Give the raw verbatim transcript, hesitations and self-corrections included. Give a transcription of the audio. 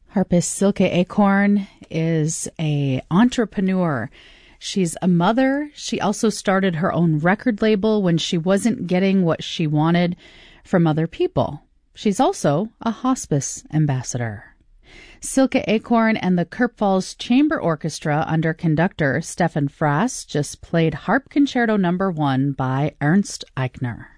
Harpist Silke Acorn is a entrepreneur. She's a mother. She also started her own record label when she wasn't getting what she wanted from other people. She's also a hospice ambassador. Silke Acorn and the Kirk Falls Chamber Orchestra under conductor Stefan Frass just played Harp Concerto Number One by Ernst Eichner.